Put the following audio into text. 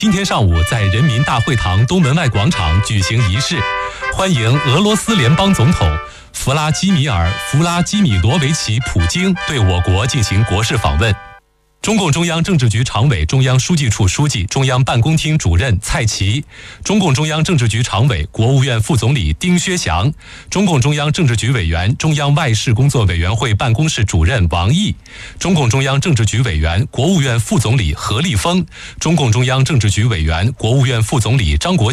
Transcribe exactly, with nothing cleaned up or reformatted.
今天上午在人民大会堂东门外广场举行仪式，欢迎俄罗斯联邦总统弗拉基米尔·弗拉基米罗维奇·普京对我国进行国事访问。中共中央政治局常委、中央书记处书记、中央办公厅主任蔡奇，中共中央政治局常委、国务院副总理丁薛祥，中共中央政治局委员、中央外事工作委员会办公室主任王毅，中共中央政治局委员、国务院副总理何立峰，中共中央政治局委员、国务院副总理张国